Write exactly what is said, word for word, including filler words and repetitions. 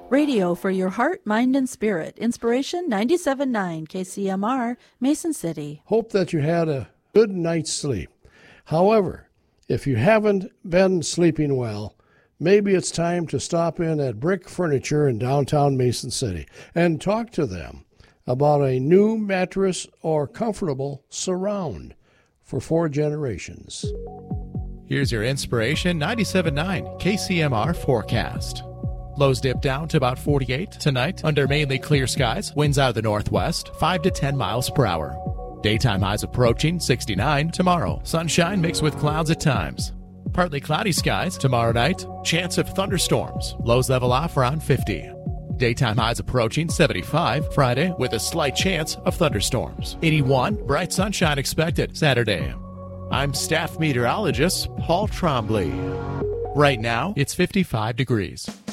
Radio for your heart, mind, and spirit. Inspiration ninety-seven point nine K C M R, Mason City. Hope that you had a good night's sleep. However, if you haven't been sleeping well, maybe it's time to stop in at Brick Furniture in downtown Mason City and talk to them about a new mattress or comfortable surround for four generations. Here's your Inspiration ninety-seven point nine K C M R forecast. Lows dip down to about forty-eight tonight under mainly clear skies. Winds out of the northwest, five to ten miles per hour. Daytime highs approaching sixty-nine tomorrow. Sunshine mixed with clouds at times. Partly cloudy skies tomorrow night. Chance of thunderstorms. Lows level off around fifty. Daytime highs approaching seventy-five Friday with a slight chance of thunderstorms. eighty-one, bright sunshine expected Saturday. I'm staff meteorologist Paul Trombley. Right now, it's fifty-five degrees.